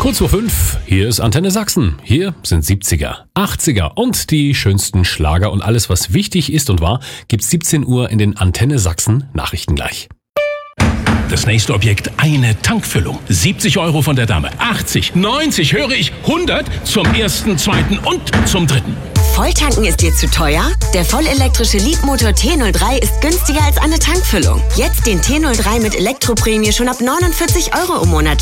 Kurz vor 5, hier ist Antenne Sachsen. Hier sind 70er, 80er und die schönsten Schlager und alles, was wichtig ist und war, gibt's 17 Uhr in den Antenne Sachsen Nachrichten gleich. Das nächste Objekt, eine Tankfüllung. 70 € von der Dame. 80, 90, höre ich, 100 zum ersten, zweiten und zum dritten. Volltanken ist dir zu teuer? Der vollelektrische Leapmotor T03 ist günstiger als eine Tankfüllung. Jetzt den T03 mit Elektroprämie schon ab 49 € im Monat.